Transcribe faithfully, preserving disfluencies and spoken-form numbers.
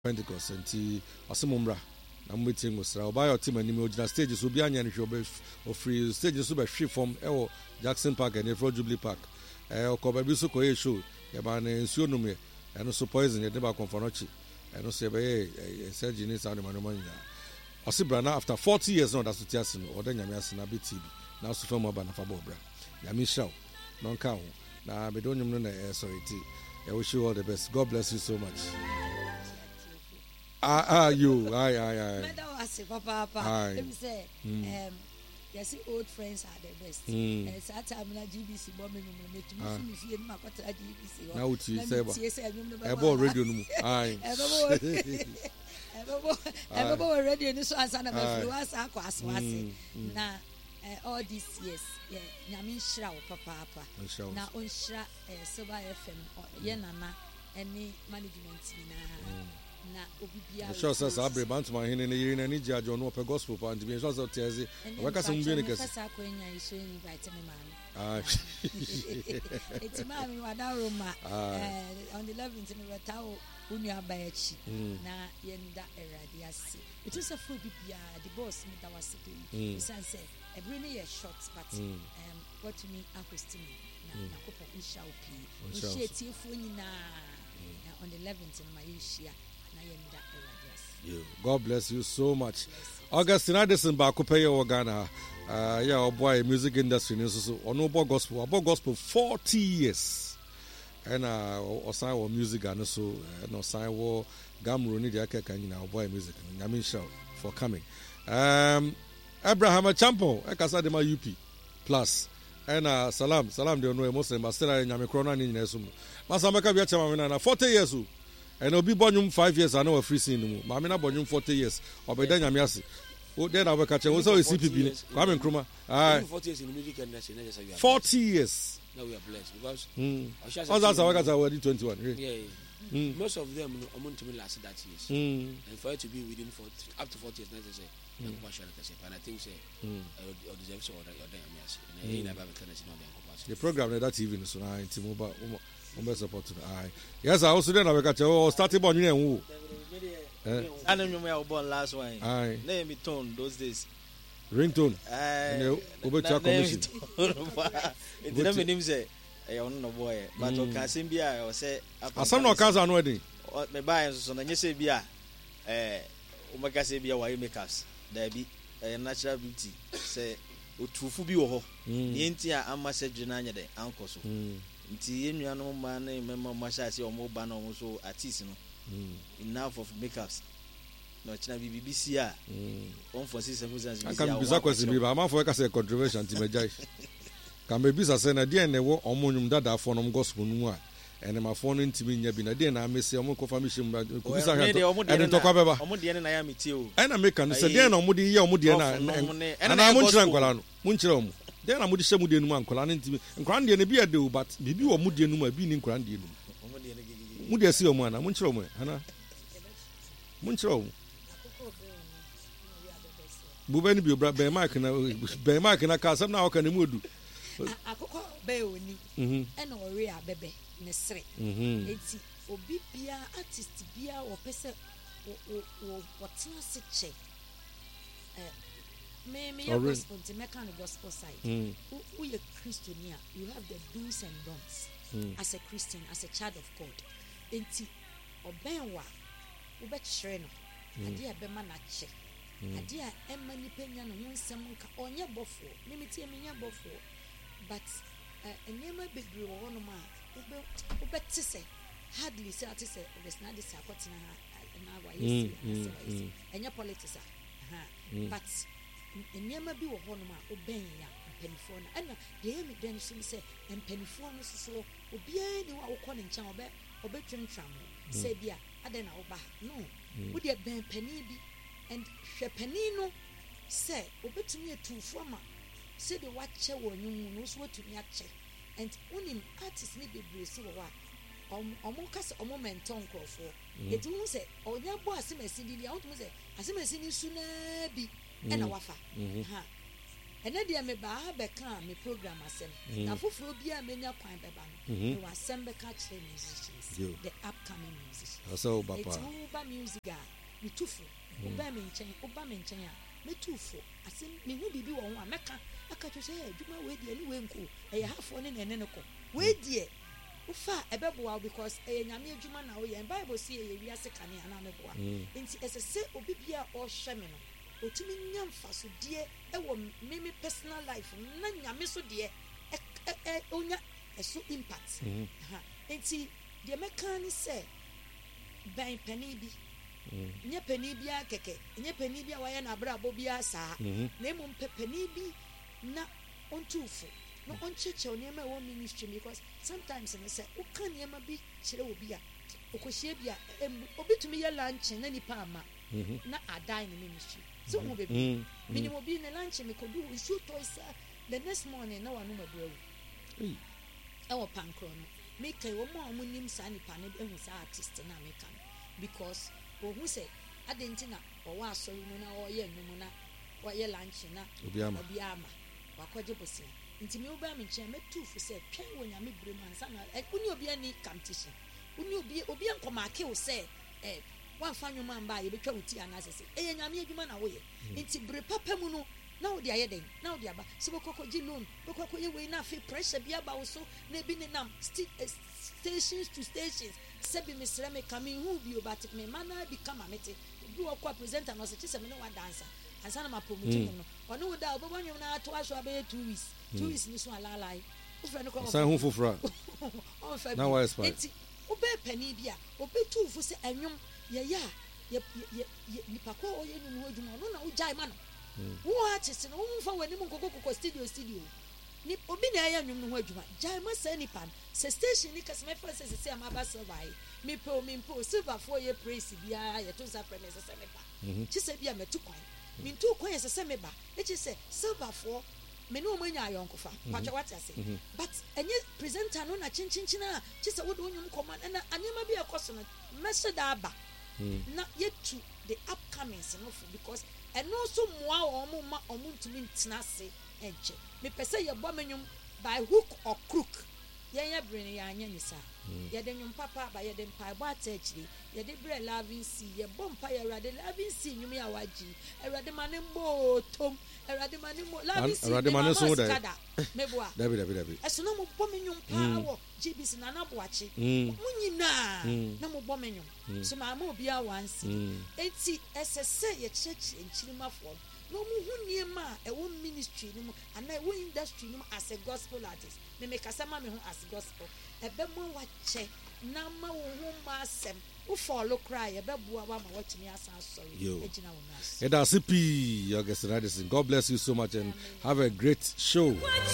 Pentecost and Asamumra. I'm waiting with Rabbi Tim and Imagine stages will be onion or free stages super free from El Jackson Park and Efro Jubilee Park. El Cobabiso Coe show, Yaban and Sionume, and also poison at Deba Confonochi, and also a surgeon is Animania. Osibrana after forty years now, that's what Yasin or then Yamias and Abitibi. Now, so from Mobana Fabobra. Yamisha, non count. Now, I don't know, sorry. I wish you all the best. God bless you so much. Ah, ah, you, aye, aye, aye. Madam, I say, Papa, Papa. Let me say, um, yes, old friends are the best. And it's that time in G B C, bombing, me to me, see my quarter at G B C. Now, what you say, I bought radio. Aye. Everybody radio, and so as I never flew as I was now. All these years, yeah, Yamin Shroud, Papa, now on Shra, Soba F M, Yenana, any management. Na obibia sure says abre bantu ma hene ne yiri na ni judge on open gospel pa and be sure say tezi we ka se mbi ne kese kasa kwenya iso ni invite me man ah it's mami wada roma eh on the eleventh me wetao unu abayachi na yenda erade ase it is a full bibia the boss me that was saying he say every ne ye short but um what to me apostle na na kopo insha opi insha tiefo nyina on the eleventh in my year. God bless you so much. Augustine Addison Bakupe Ghana. Uh yeah, oh boy, music industry so on about gospel, about gospel forty years. And uh osan music and so no sign war Gamro need aka kan na boy music. Yamin show for coming. Um Abraham Champo, ekasa de ma U P plus. And uh salam, salam de no Muslim, but still nyame krona ni nyina sum. Masamaka bia chama na forty years. And Obi Bonum five years, I know a free scene. Mamina Bonum forty years, or by then Yamiasi. Oh, then I will catch a also a C P B. Come in Kruma. Aye, forty years. Now we are blessed because oh, that's our guys already twenty-one. Yeah, most of them are among to me last that years. And for it to be within forty, up to forty years, necessary. And I think say, or deserve so that you're there. And I never can see the program that even so I Timoba. Umbe support aye. Yes, I also then I catch oh starting born you know. Eh. I know you born last one. Aye. Name me tone those days. Ringtone. Aye. Obe cha commission. It never me name say eh on no boy. But o can sim bia o say asam no kaza no wedding. Me buy so na nyese bia eh o meka say bia why makers. There be natural beauty say otufu bi wo ho. Ye ntia ama se dwena anya de anko so. Nti enuanu ma na mema mashasi omo ba na omo so artist no enough of makeups no china B B C a on for six seven years I can be zakwesi bi ba ma for ka say controversial nti mejai can be bisa say na dey na wo omo nyum dada for no gospel no a ene ma for no ntimi nya bi na dey na amesi omo ko famishim ko bisa ha ene to kwa beba omo dey na ya meti o ena make can say dey na omo dey ye omo dey na na mo nchira nkwala no mo nchira omo then I'm with some de man kola ntimi nkran de na bi ade but bibi wo mu de nu ma bi ni nkran de nu mu de si o mu ana mu nchiro mu ana mu nchiro mu bu be ni bi obra be mic na be mic na ka sam na o ka na mu odu akoko be oni mhm e na ore abebe ne sere mhm enti obi bia artist bia wo pese wo wo wotena se che eh me me gospel to make on the gospel side mm. who, who you Christian here you have the do's and don'ts mm. as a Christian as a child of God enti obenwa ubechre no ade a be ma na che ade a emma ni penya no nsem nka onye bofo me metie me nya bofo but enema bebre wo no ma ube ubeti se hardly say ati say obes na de sakotina na wa yesi enya politics aha but enema bi wo ho no ma oben ya mpanifo na ana de yemi den so se mpanifo no so obiara ni wa wokọ ne ncha obe obetwentwam se bia ade na wo ba no wo de ben pani bi and hwe pani no se obetumi etufo ma se de wache wo nyum no so watumi ache and unim artist ni bebre si wo wa omo kase omo menton krofo etu hu se onya bo asemasi di dia otu se asemasi ni su na bi ena wafa ha And then the me ba be kan me program asem. Na foforo bia menya kwan beba no. Me wasem be catch the musicians, the upcoming musicians. So papa. It's uba music a me tufu. Uba me nchen, uba me nchen a me tufu. Asem me hu bibi wo ho a meka aka to say adwuma we die ni we nko. E hafo ne ne ne ko. We die ufa ebeboa because e nyame adwuma na wo ye. Bible say e wiase kane ana meboa. Enti esese obi bia o hwe me no. Otimi nyamfa so de e wo me personal life na nyame so de e onya eso impact ha enti de meka ni se ban pani bi nya pani bi akeke nya pani bi a waye na brabo bi asa na emum pani bi na ontufu no oncheche onema wo ministry because sometimes they say o kan yema bi kire obi a okohie bi a obi tumi ye lunch na nipa ama na adai ni ministry so mo baby minimum be in the lunch me could do shoot toys the next morning na wanu mabuawu eh e wo pankro no me kai wo mo amunim sa nipa ne ehu sa artist na me kan because wo hu say adentina wo wa asori mu na wo ye nwum na wo ye lunch na obi ama wakoje bosia nti me oba me nche me tufu say twen wo nyame brem ansa na uni obi ani competition uni obi obi ankoma ke wo say eh one fanyo man ba ye betwa wuti anasese eh nyame adwuma na wo ye nti bre papa mu no na wo de ayeden na wo de aba se bokoko gi loan bokoko ye we na fe pressure bia ba wo so na bi ne nam stations to stations se bi misre me coming who be about me mana bi kama mete bi wo kwa presenter no se che se me no wa dancer ansa na ma promote no ono wo da obo nyum na to aso abe two weeks two weeks ni so alalai wo fra no ko san hu fofra na wa expire nti obe pani bia obe tu fu se anwum ye ya ye ye nipa kwa oye nyum adwuma no na wo jai ma no wo artist no wo mfa wani mu kokoko studio studio ni obi na ya nyum no adwuma jai ma se nipa se station ni kasme fa se se amaba survive me po me po silver for ye praise bia ye to za premise se me ba chi se bia metu kwan me tu kwan se se me ba e chi se silver for me no manya ayonkofa patwa what I say but enye presenter no na chinchinchina chi se wo do nyum command na anema bia ekoso no message da aba na yet to the upcomings no because and also moa omo ma omo ntumi ntina se enche me pese ye bo menum by hook or crook ye ye bring ya anya nisa ye de nyum papa ba ye de mpa bo atachiri ye de bre loving see ye bo mpa ye rade loving see nyum ya waji erade mane mbo tom erade mane mo loving see erade mane so da meboa dabi dabi dabi eso na mo bo menyum pa wo G B C na na boachi munyina na mo bo menyum so ma ma obi a wansi enti esese ye church enchirimafo no mu hu niema e wo ministry ni mu ana e wo industry ni mu as a gospel artist me me kasama me hu as gospel e be mo wa che na ma wo hu ma asem wo follow cry e be bua wa ma watchimi asa sorry ejina wo nas Eda C P Augustine Addison, God bless you so much and have a great show.